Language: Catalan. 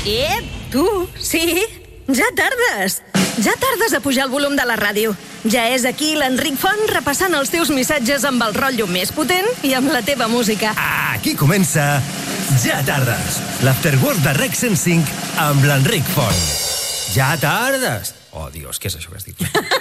Tu, sí? Ja tardes. Ja tardes a pujar el volum de la ràdio. Ja és aquí l'Enric Font repassant els teus missatges amb el rotllo més potent i amb la teva música. Aquí comença Ja tardes, l'Afterwork de REC 105 amb l'Enric Font. Ja tardes. Oh, Dios, què és això que estic fent?